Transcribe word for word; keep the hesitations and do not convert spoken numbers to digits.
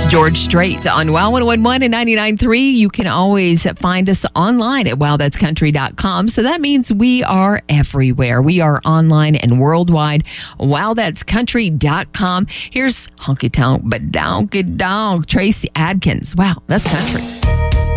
George Strait on Wow one oh one one and ninety-nine point three. You can always find us online at wow that's country dot com. So that means we are everywhere. We are online and worldwide. wow that's country dot com. Here's Honky Tonk, but Donky Donk, Tracy Adkins. Wow, that's country.